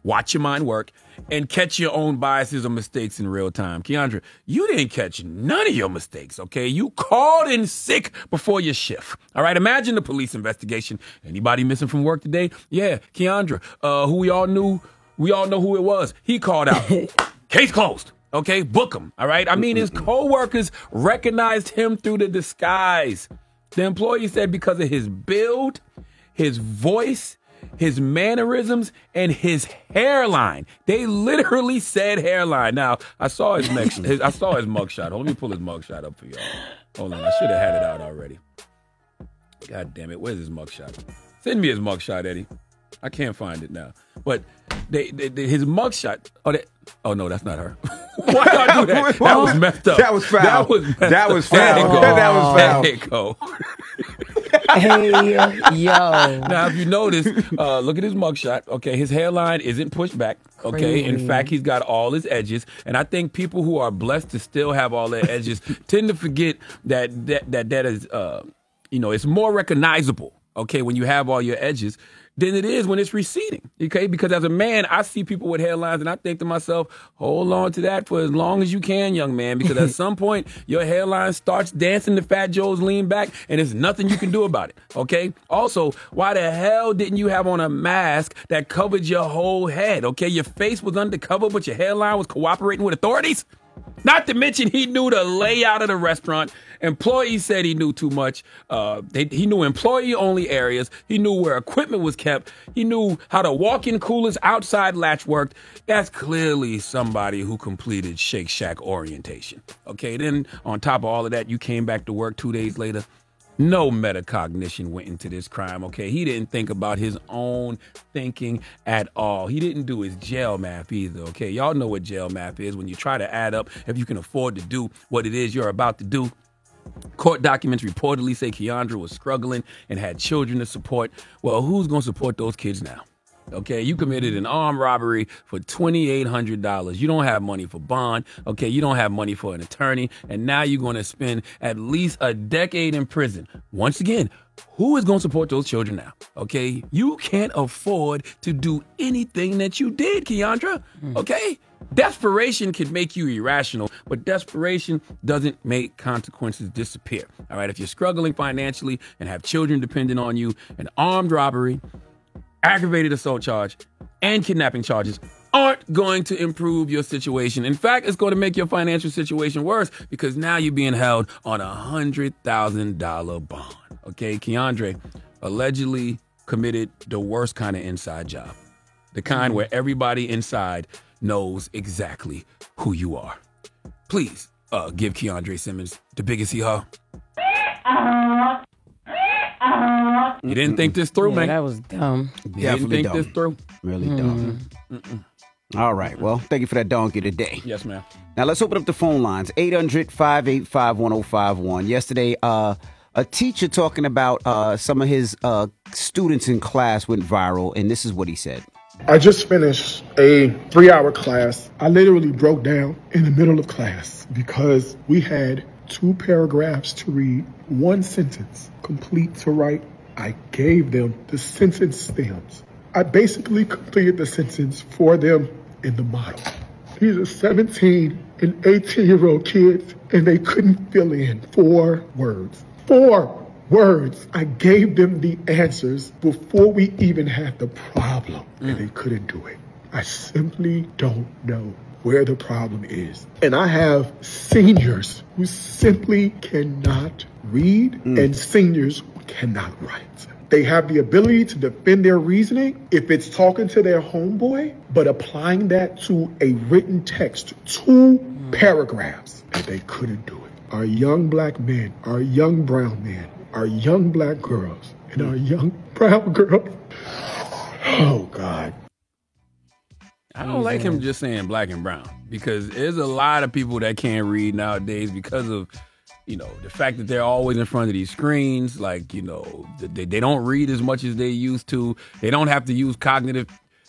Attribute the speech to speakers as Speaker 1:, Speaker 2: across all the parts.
Speaker 1: watch your mind work, and catch your own biases or mistakes in real time. Keandra, you didn't catch none of your mistakes, okay? You called in sick before your shift. All right, imagine the police investigation. Anybody missing from work today? Yeah, Keandra, who we all know who it was. He called out. Case closed. Okay, book him, all right? I mean, his co-workers recognized him through the disguise. The employee said because of his build, his voice, his mannerisms, and his hairline. They literally said hairline. Now, I saw his mugshot. Let me pull his mugshot up for y'all. Hold on, I should have had it out already. God damn it, where's his mugshot? Send me his mugshot, Eddie. I can't find it now. But his mugshot. Oh no, that's not her. Why did I do that? That was messed up.
Speaker 2: That was foul. That was foul. That was foul.
Speaker 1: There you go.
Speaker 3: Hey, yo.
Speaker 1: Now, if you notice, look at his mugshot. Okay, his hairline isn't pushed back. Okay,
Speaker 3: Crazy.
Speaker 1: in fact, he's got all his edges, and I think people who are blessed to still have all their edges tend to forget that is, it's more recognizable. Okay, when you have all your edges than it is when it's receding. Okay, because as a man, I see people with hairlines, and I think to myself, hold on to that for as long as you can, young man, because at some point your hairline starts dancing to Fat Joe's Lean Back, and there's nothing you can do about it. Okay. Also, why the hell didn't you have on a mask that covered your whole head? Okay, your face was undercover, but your hairline was cooperating with authorities. Not to mention, he knew the layout of the restaurant. Employees said he knew too much. He knew employee-only areas. He knew where equipment was kept. He knew how the walk-in coolers outside latch worked. That's clearly somebody who completed Shake Shack orientation. Okay, then on top of all of that, you came back to work 2 days later. No metacognition went into this crime, okay? He didn't think about his own thinking at all. He didn't do his jail math either, okay? Y'all know what jail math is when you try to add up if you can afford to do what it is you're about to do. Court documents reportedly say Keandra was struggling and had children to support. Well, who's going to support those kids now? Okay, you committed an armed robbery for $2,800. You don't have money for bond. Okay, you don't have money for an attorney. And now you're going to spend at least a decade in prison. Once again, who is going to support those children now? Okay, you can't afford to do anything that you did, Keandra. Okay? Desperation can make you irrational, but desperation doesn't make consequences disappear. All right, if you're struggling financially and have children dependent on you, an armed robbery, aggravated assault charge, and kidnapping charges aren't going to improve your situation. In fact, it's going to make your financial situation worse because now you're being held on a $100,000 bond. Okay, Keandra allegedly committed the worst kind of inside job. The kind where everybody inside knows exactly who you are. Please give Keandra Simmons the biggest hee-haw. You didn't think this through, man.
Speaker 3: That was dumb.
Speaker 1: You didn't think this through?
Speaker 2: Really dumb. All right. Well, thank you for that donkey today.
Speaker 1: Yes, ma'am.
Speaker 2: Now, let's open up the phone lines. 800-585-1051. Yesterday, a teacher talking about some of his students in class went viral, and this is what he said.
Speaker 4: I just finished a 3-hour class. I literally broke down in the middle of class because we had 2 paragraphs to read, 1 sentence complete to write. I gave them the sentence stems. I basically completed the sentence for them in the model. These are 17 and 18-year-old kids, and they couldn't fill in 4 words. 4 words. I gave them the answers before we even had the problem, and they couldn't do it. I simply don't know where the problem is. And I have seniors who simply cannot read and seniors who cannot write. They have the ability to defend their reasoning if it's talking to their homeboy, but applying that to a written text, 2 paragraphs, and they couldn't do it. Our young black men, our young brown men, our young black girls, and our young brown girls. Oh, God.
Speaker 1: I don't like him just saying black and brown because there's a lot of people that can't read nowadays because of, the fact that they're always in front of these screens. Like, they don't read as much as they used to. They don't have to use cognitive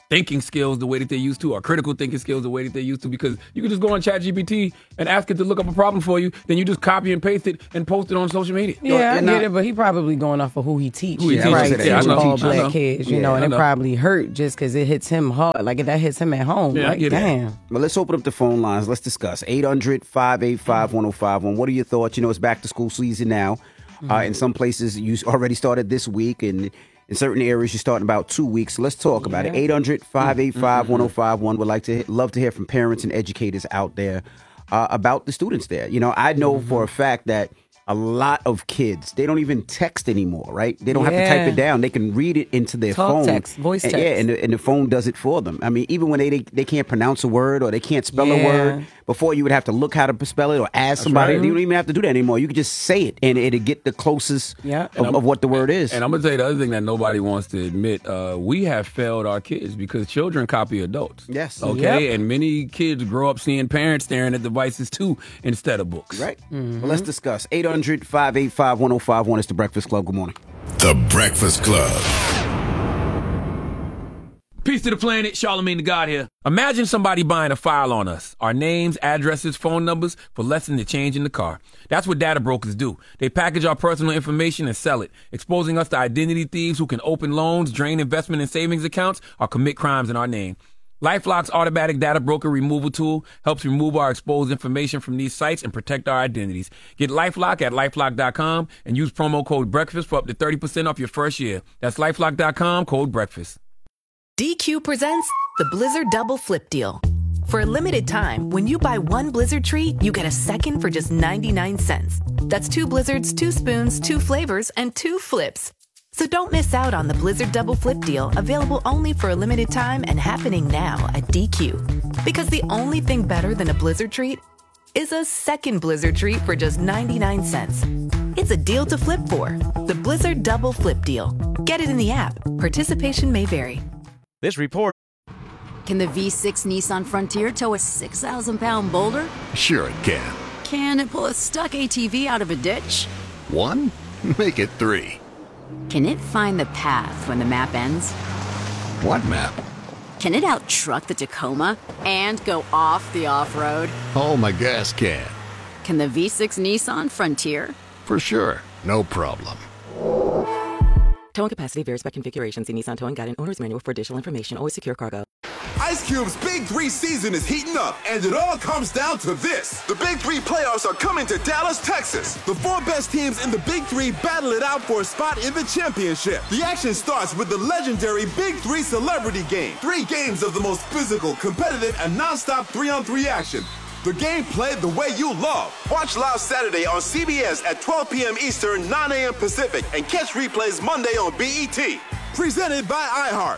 Speaker 1: thinking skills the way that they used to, or critical thinking skills the way that they used to, because you can just go on ChatGPT and ask it to look up a problem for you, then you just copy and paste it and post it on social media.
Speaker 3: Yeah, I get it, but he probably going off of who he teaches.
Speaker 1: Who he
Speaker 3: right?
Speaker 1: teaches. Yeah, I
Speaker 3: Teaching
Speaker 1: know.
Speaker 3: all
Speaker 1: I know.
Speaker 3: black kids, you
Speaker 2: Yeah,
Speaker 3: know, and
Speaker 1: I
Speaker 3: it
Speaker 1: know.
Speaker 3: probably hurt just because it hits him hard. Like, that hits him at home.
Speaker 1: Yeah, I
Speaker 3: like,
Speaker 1: get it.
Speaker 3: damn.
Speaker 2: Well, let's open up the phone lines. Let's discuss. 800-585-1051. What are your thoughts? You know, it's back to school season now. In some places, you already started this week, and in certain areas, you're starting about 2 weeks. So let's talk about it. 800-585-1051. Would love to hear from parents and educators out there about the students there. You know, I know for a fact that a lot of kids, they don't even text anymore, right? They don't have to type it down. They can read it into their phone.
Speaker 3: Text, voice text.
Speaker 2: And the phone does it for them. I mean, even when they can't pronounce a word or they can't spell a word, before you would have to look how to spell it or ask somebody. You don't even have to do that anymore. You can just say it and it'll get the closest of what the word is.
Speaker 1: And I'm going to tell you the other thing that nobody wants to admit. We have failed our kids because children copy adults.
Speaker 2: Yes.
Speaker 1: Okay? And many kids grow up seeing parents staring at devices too instead of books.
Speaker 2: Right. Well, let's discuss. 800-585-1051 is The Breakfast Club. Good morning.
Speaker 5: The Breakfast Club.
Speaker 1: Peace to the planet, Charlamagne the God here. Imagine somebody buying a file on us. Our names, addresses, phone numbers for less than the change in the car. That's what data brokers do. They package our personal information and sell it, exposing us to identity thieves who can open loans, drain investment and savings accounts, or commit crimes in our name. LifeLock's automatic data broker removal tool helps remove our exposed information from these sites and protect our identities. Get LifeLock at LifeLock.com and use promo code BREAKFAST for up to 30% off your first year. That's LifeLock.com, code BREAKFAST.
Speaker 6: DQ presents the Blizzard Double Flip Deal. For a limited time, when you buy one Blizzard treat, you get a second for just 99 cents. That's 2 Blizzards, 2 spoons, 2 flavors, and 2 flips. So don't miss out on the Blizzard Double Flip Deal, available only for a limited time and happening now at DQ. Because the only thing better than a Blizzard treat is a second Blizzard treat for just 99 cents. It's a deal to flip for. The Blizzard Double Flip Deal. Get it in the app. Participation may vary.
Speaker 7: This report.
Speaker 8: Can the V6 Nissan Frontier tow a 6,000-pound boulder?
Speaker 5: Sure it can.
Speaker 8: Can it pull a stuck ATV out of a ditch?
Speaker 5: 1? Make it 3.
Speaker 8: Can it find the path when the map ends?
Speaker 5: What map?
Speaker 8: Can it out-truck the Tacoma and go off the off-road?
Speaker 5: Oh, my gas can.
Speaker 8: Can the V6 Nissan Frontier?
Speaker 5: For sure. No problem.
Speaker 9: Towing capacity varies by configuration. See Nissan Towing Guide and Owner's Manual for additional information. Always secure cargo.
Speaker 10: Ice Cube's Big 3 season is heating up, and it all comes down to this. The Big 3 playoffs are coming to Dallas, Texas. The 4 best teams in the Big 3 battle it out for a spot in the championship. The action starts with the legendary Big 3 Celebrity Game. 3 games of the most physical, competitive, and non-stop 3-on-3 action. The game played the way you love. Watch live Saturday on CBS at 12 p.m. Eastern, 9 a.m. Pacific, and catch replays Monday on BET. Presented by iHeart.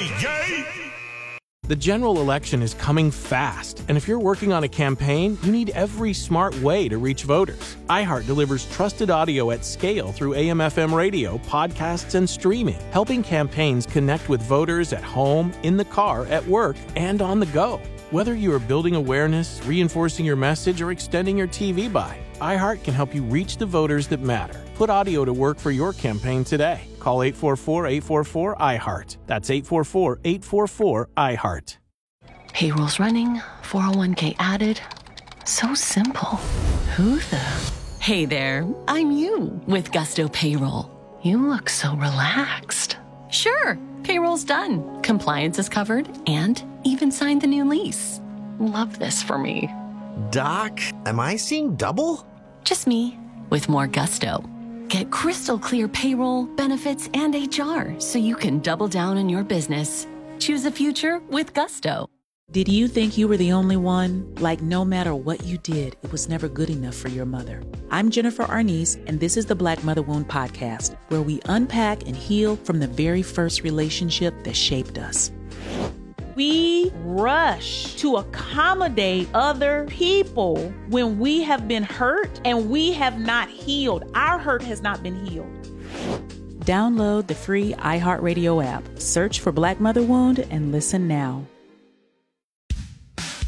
Speaker 7: The general election is coming fast, and if you're working on a campaign, you need every smart way to reach voters. iHeart delivers trusted audio at scale through AM/FM radio, podcasts, and streaming, helping campaigns connect with voters at home, in the car, at work, and on the go. Whether you are building awareness, reinforcing your message, or extending your TV buy, iHeart can help you reach the voters that matter. Put audio to work for your campaign today. Call 844-844-iHeart. That's 844-844-iHeart.
Speaker 11: Payroll's running, 401k added. So simple. Who the? Hey there, I'm you with Gusto Payroll. You look so relaxed. Sure, payroll's done. Compliance is covered and even signed the new lease. Love this for me.
Speaker 12: Doc, am I seeing double?
Speaker 11: Just me with more gusto. Get crystal clear payroll, benefits, and HR so you can double down on your business. Choose a future with Gusto.
Speaker 13: Did you think you were the only one? Like no matter what you did, it was never good enough for your mother. I'm Jennifer Arnice, and this is the Black Mother Wound Podcast, where we unpack and heal from the very first relationship that shaped us.
Speaker 14: We rush to accommodate other people when we have been hurt and we have not healed. Our hurt has not been healed.
Speaker 13: Download the free iHeartRadio app. Search for Black Mother Wound and listen now.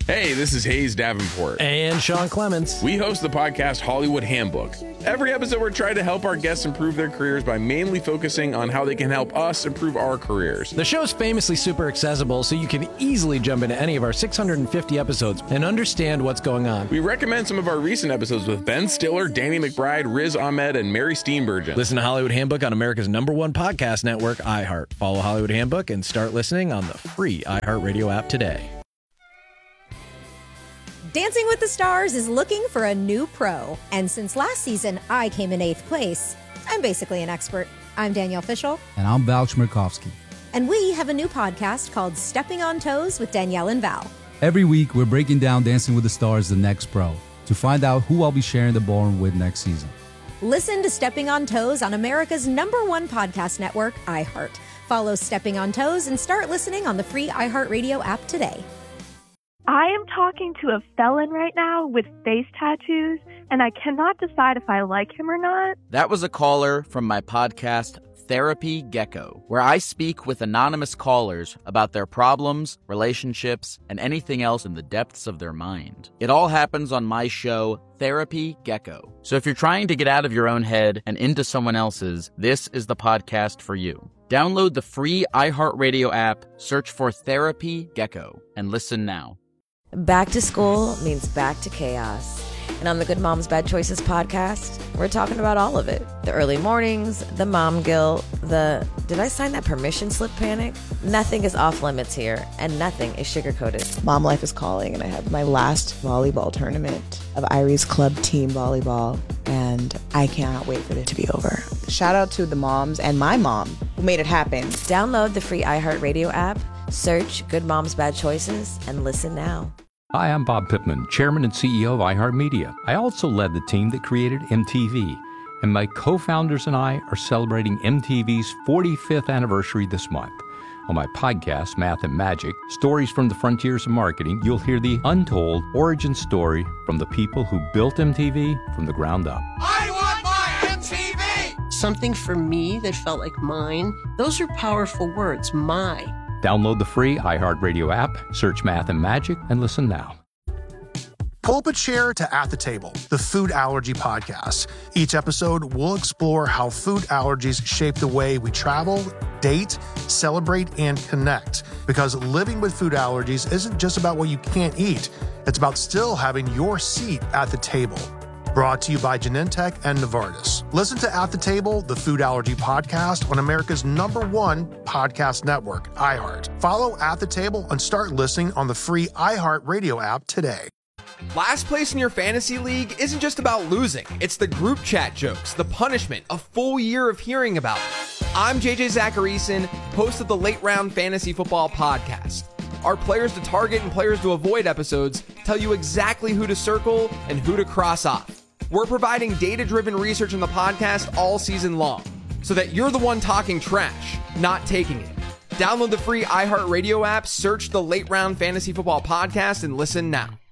Speaker 15: Hey, this is Hayes Davenport.
Speaker 16: And Sean Clements.
Speaker 15: We host the podcast Hollywood Handbook. Every episode, we're trying to help our guests improve their careers by mainly focusing on how they can help us improve our careers.
Speaker 16: The show's famously super accessible, so you can easily jump into any of our 650 episodes and understand what's going on.
Speaker 15: We recommend some of our recent episodes with Ben Stiller, Danny McBride, Riz Ahmed, and Mary Steenburgen.
Speaker 16: Listen to Hollywood Handbook on America's #1 podcast network, iHeart. Follow Hollywood Handbook and start listening on the free iHeartRadio app today.
Speaker 17: Dancing with the Stars is looking for a new pro. And since last season, I came in 8th place. I'm basically an expert. I'm Danielle Fishel.
Speaker 18: And I'm Val Chmerkovsky.
Speaker 17: And we have a new podcast called Stepping on Toes with Danielle and Val.
Speaker 18: Every week, we're breaking down Dancing with the Stars, the next pro, to find out who I'll be sharing the ballroom with next season.
Speaker 17: Listen to Stepping on Toes on America's #1 podcast network, iHeart. Follow Stepping on Toes and start listening on the free iHeartRadio app today.
Speaker 19: I am talking to a felon right now with face tattoos, and I cannot decide if I like him or not.
Speaker 20: That was a caller from my podcast, Therapy Gecko, where I speak with anonymous callers about their problems, relationships, and anything else in the depths of their mind. It all happens on my show, Therapy Gecko. So if you're trying to get out of your own head and into someone else's, this is the podcast for you. Download the free iHeartRadio app, search for Therapy Gecko, and listen now.
Speaker 21: Back to school means back to chaos. And on the Good Moms Bad Choices podcast, we're talking about all of it. The early mornings, the mom guilt, the did I sign that permission slip panic? Nothing is off limits here, and nothing is sugar-coated.
Speaker 22: Mom life is calling, and I have my last volleyball tournament of Irie's Club Team Volleyball, and I cannot wait for it to be over. Shout out to the moms and my mom who made it happen.
Speaker 21: Download the free iHeartRadio app, search Good Moms Bad Choices, and listen now.
Speaker 23: Hi, I'm Bob Pittman, Chairman and CEO of iHeartMedia. I also led the team that created MTV, and my co-founders and I are celebrating MTV's 45th anniversary this month. On my podcast, Math and Magic, Stories from the Frontiers of Marketing, you'll hear the untold origin story from the people who built MTV from the ground up.
Speaker 24: I want my MTV! Something for me that felt like mine. Those are powerful words, my.
Speaker 23: Download the free iHeartRadio app, search Math and Magic, and listen now.
Speaker 25: Pull up a chair to At the Table, the food allergy podcast. Each episode, we'll explore how food allergies shape the way we travel, date, celebrate, and connect. Because living with food allergies isn't just about what you can't eat. It's about still having your seat at the table. Brought to you by Genentech and Novartis. Listen to At the Table, the food allergy podcast on America's #1 podcast network, iHeart. Follow At the Table and start listening on the free iHeartRadio app today.
Speaker 26: Last place in your fantasy league isn't just about losing. It's the group chat jokes, the punishment, a full year of hearing about it. I'm JJ Zacharyson, host of the Late Round Fantasy Football Podcast. Our players to target and players to avoid episodes tell you exactly who to circle and who to cross off. We're providing data-driven research in the podcast all season long, so that you're the one talking trash, not taking it. Download the free iHeartRadio app, search the Late Round Fantasy Football Podcast, and listen now.